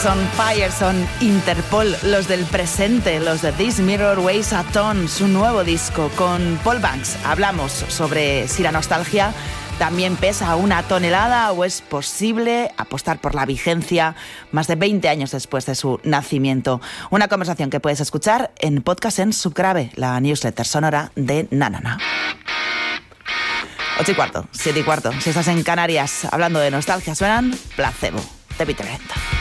Son Fire, son Interpol, los del presente, los de This Mirror Weighs a Ton, su nuevo disco. Con Paul Banks hablamos sobre si la nostalgia también pesa 1 tonelada o es posible apostar por la vigencia más de 20 años después de su nacimiento. Una conversación que puedes escuchar en podcast en Subgrave, la newsletter sonora de Nanana. 8:15, 7:15. Si estás en Canarias hablando de nostalgia, suenan Placebo de Peter Henta.